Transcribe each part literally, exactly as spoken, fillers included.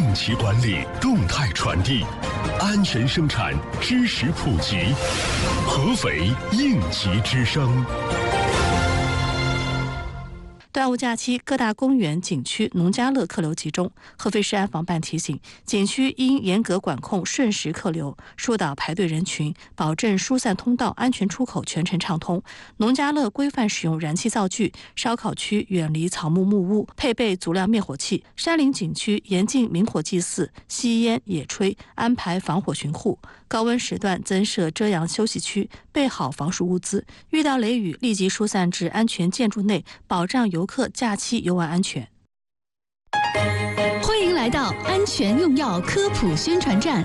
定期管理，动态传递，安全生产，知识普及，合肥应急之声。 端午假期，各大公园、景区、农家乐客流集中。合肥市安防办提醒，景区应严格管控瞬时客流，疏导排队人群，保证疏散通道、安全出口全程畅通。农家乐规范使用燃气灶具，烧烤区远离草木木屋，配备足量灭火器。山林景区严禁明火祭祀、吸烟、野炊，安排防火巡护。高温时段增设遮阳休息区，备好防暑物资。遇到雷雨，立即疏散至安全建筑内，保障游客假期游玩安全。 欢迎来到安全用药科普宣传站。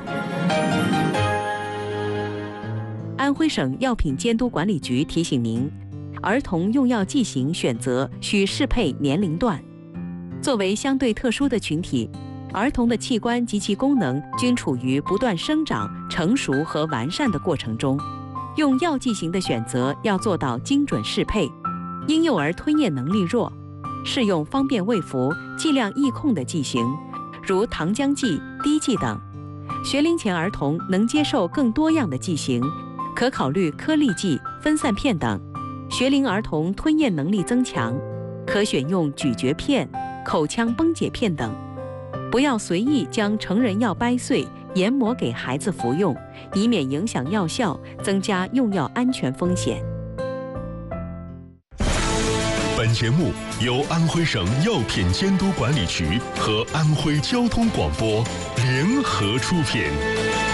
安徽省药品监督管理局提醒您，儿童用药剂型选择需适配年龄段。作为相对特殊的群体，儿童的器官及其功能均处于不断生长、成熟和完善的过程中。用药剂型的选择要做到精准适配。婴幼儿吞咽能力弱，适用方便喂服、剂量易控的剂型，如糖浆剂、滴剂等。学龄前儿童能接受更多样的剂型，可考虑颗粒剂、分散片等。学龄儿童吞咽能力增强，可选用咀嚼片、口腔崩解片等。不要随意将成人药掰碎研磨给孩子服用，以免影响药效，增加用药安全风险。 本节目由安徽省药品监督管理局和安徽交通广播联合出品。